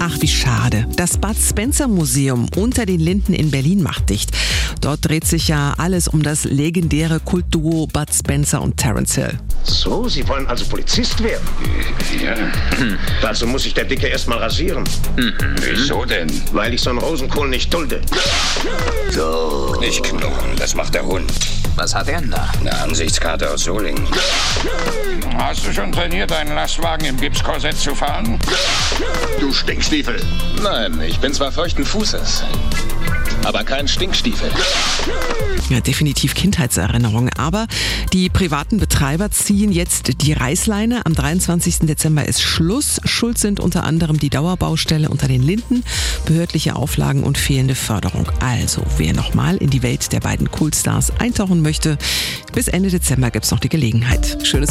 Ach, wie schade. Das Bud Spencer Museum unter den Linden in Berlin macht dicht. Dort dreht sich ja alles um das legendäre Kultduo Bud Spencer und Terence Hill. So, Sie wollen also Polizist werden? Ja. Also muss sich der Dicke erstmal rasieren. Wieso denn? Weil ich so einen Rosenkohl nicht dulde. So. Nicht knurren, das macht der Hund. Was hat er denn da? Eine Ansichtskarte aus Solingen. Hast du schon trainiert, einen Lastwagen im Gipskorsett zu fahren? Du Stinkstiefel. Nein, ich bin zwar feuchten Fußes, aber kein Stinkstiefel. Ja, definitiv Kindheitserinnerung. Aber die privaten Betreiber ziehen jetzt die Reißleine. Am 23. Dezember ist Schluss. Schuld sind unter anderem die Dauerbaustelle unter den Linden, behördliche Auflagen und fehlende Förderung. Also, wer nochmal in die Welt der beiden Kultstars eintauchen möchte, bis Ende Dezember gibt's noch die Gelegenheit. Schönes